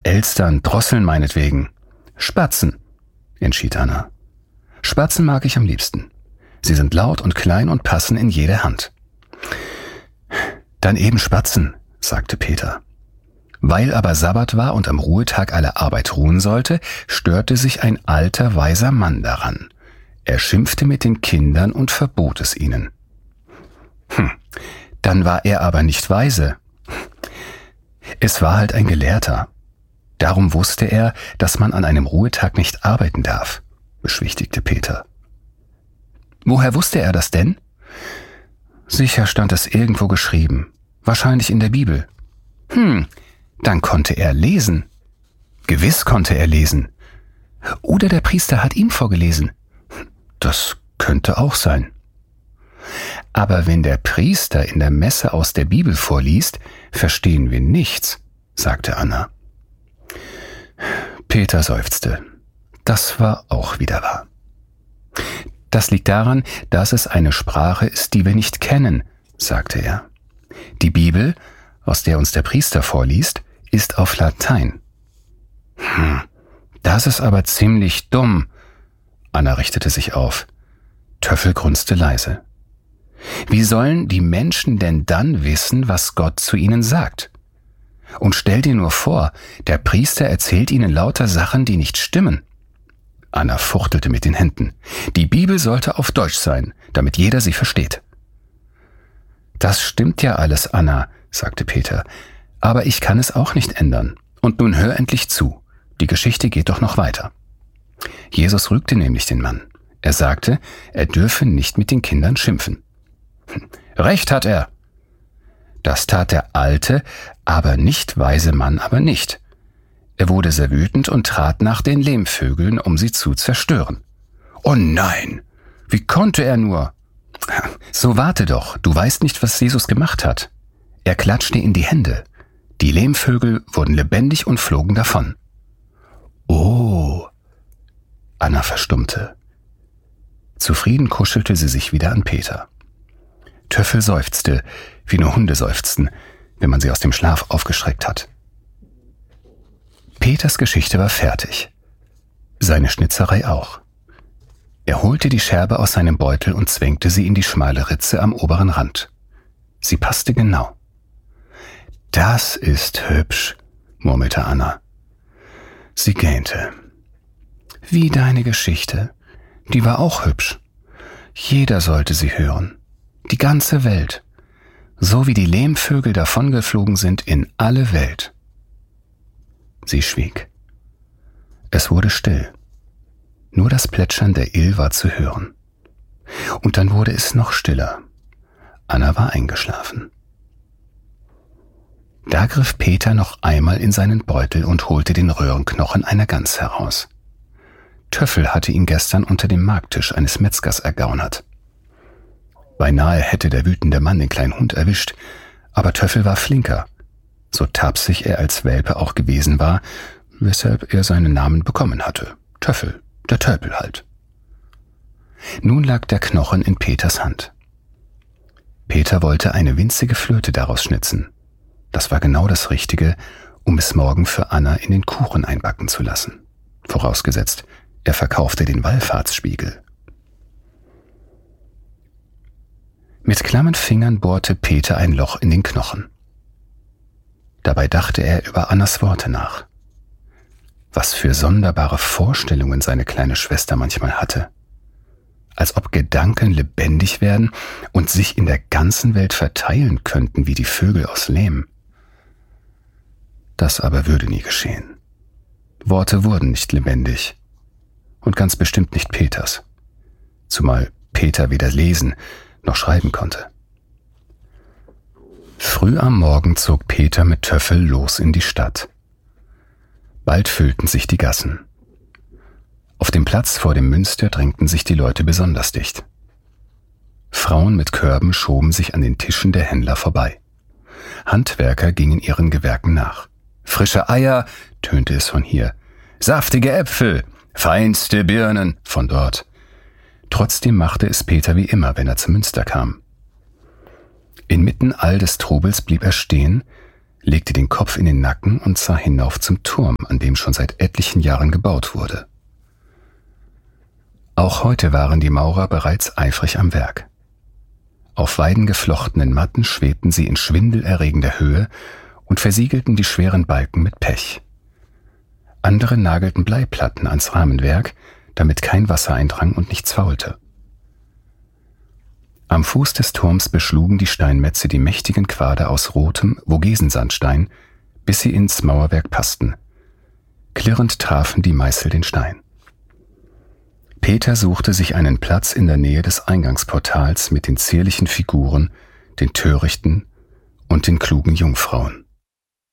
Elstern, Drosseln meinetwegen. Spatzen, entschied Anna. Spatzen mag ich am liebsten. Sie sind laut und klein und passen in jede Hand. Dann eben Spatzen, sagte Peter. Weil aber Sabbat war und am Ruhetag alle Arbeit ruhen sollte, störte sich ein alter, weiser Mann daran. Er schimpfte mit den Kindern und verbot es ihnen. Dann war er aber nicht weise. Es war halt ein Gelehrter. Darum wusste er, dass man an einem Ruhetag nicht arbeiten darf, beschwichtigte Peter. Woher wusste er das denn? Sicher stand es irgendwo geschrieben, wahrscheinlich in der Bibel. Dann konnte er lesen. Gewiss konnte er lesen. Oder der Priester hat ihm vorgelesen. Das könnte auch sein. Aber wenn der Priester in der Messe aus der Bibel vorliest, verstehen wir nichts, sagte Anna. Peter seufzte. Das war auch wieder wahr. Das liegt daran, dass es eine Sprache ist, die wir nicht kennen, sagte er. Die Bibel, aus der uns der Priester vorliest, ist auf Latein. Das ist aber ziemlich dumm. Anna richtete sich auf. Töffel grunzte leise. Wie sollen die Menschen denn dann wissen, was Gott zu ihnen sagt? Und stell dir nur vor, der Priester erzählt ihnen lauter Sachen, die nicht stimmen. Anna fuchtelte mit den Händen. Die Bibel sollte auf Deutsch sein, damit jeder sie versteht. Das stimmt ja alles, Anna, sagte Peter. Aber ich kann es auch nicht ändern. Und nun hör endlich zu. Die Geschichte geht doch noch weiter. Jesus rügte nämlich den Mann. Er sagte, er dürfe nicht mit den Kindern schimpfen. Recht hat er. Das tat der alte, aber nicht weise Mann aber nicht. Er wurde sehr wütend und trat nach den Lehmvögeln, um sie zu zerstören. Oh nein, wie konnte er nur? So warte doch, du weißt nicht, was Jesus gemacht hat. Er klatschte in die Hände. Die Lehmvögel wurden lebendig und flogen davon. Oh, Anna verstummte. Zufrieden kuschelte sie sich wieder an Peter. Töffel seufzte, wie nur Hunde seufzen, wenn man sie aus dem Schlaf aufgeschreckt hat. Peters Geschichte war fertig. Seine Schnitzerei auch. Er holte die Scherbe aus seinem Beutel und zwängte sie in die schmale Ritze am oberen Rand. Sie passte genau. Das ist hübsch, murmelte Anna. Sie gähnte. Wie deine Geschichte. Die war auch hübsch. Jeder sollte sie hören. Die ganze Welt. So wie die Lehmvögel davongeflogen sind in alle Welt. Sie schwieg. Es wurde still. Nur das Plätschern der Ill war zu hören. Und dann wurde es noch stiller. Anna war eingeschlafen. Da griff Peter noch einmal in seinen Beutel und holte den Röhrenknochen einer Gans heraus. Töffel hatte ihn gestern unter dem Markttisch eines Metzgers ergaunert. Beinahe hätte der wütende Mann den kleinen Hund erwischt, aber Töffel war flinker, so tapsig er als Welpe auch gewesen war, weshalb er seinen Namen bekommen hatte. Töffel, der Tölpel halt. Nun lag der Knochen in Peters Hand. Peter wollte eine winzige Flöte daraus schnitzen. Das war genau das Richtige, um es morgen für Anna in den Kuchen einbacken zu lassen. Vorausgesetzt, er verkaufte den Wallfahrtsspiegel. Mit klammen Fingern bohrte Peter ein Loch in den Knochen. Dabei dachte er über Annas Worte nach. Was für sonderbare Vorstellungen seine kleine Schwester manchmal hatte. Als ob Gedanken lebendig werden und sich in der ganzen Welt verteilen könnten wie die Vögel aus Lehm. Das aber würde nie geschehen. Worte wurden nicht lebendig. Und ganz bestimmt nicht Peters. Zumal Peter weder lesen noch schreiben konnte. Früh am Morgen zog Peter mit Töffel los in die Stadt. Bald füllten sich die Gassen. Auf dem Platz vor dem Münster drängten sich die Leute besonders dicht. Frauen mit Körben schoben sich an den Tischen der Händler vorbei. Handwerker gingen ihren Gewerken nach. Frische Eier, tönte es von hier. Saftige Äpfel, feinste Birnen von dort. Trotzdem machte es Peter wie immer, wenn er zum Münster kam. Inmitten all des Trubels blieb er stehen, legte den Kopf in den Nacken und sah hinauf zum Turm, an dem schon seit etlichen Jahren gebaut wurde. Auch heute waren die Maurer bereits eifrig am Werk. Auf weidengeflochtenen Matten schwebten sie in schwindelerregender Höhe und versiegelten die schweren Balken mit Pech. Andere nagelten Bleiplatten ans Rahmenwerk, damit kein Wasser eindrang und nichts faulte. Am Fuß des Turms beschlugen die Steinmetze die mächtigen Quader aus rotem Vogesen-Sandstein, bis sie ins Mauerwerk passten. Klirrend trafen die Meißel den Stein. Peter suchte sich einen Platz in der Nähe des Eingangsportals mit den zierlichen Figuren, den törichten und den klugen Jungfrauen.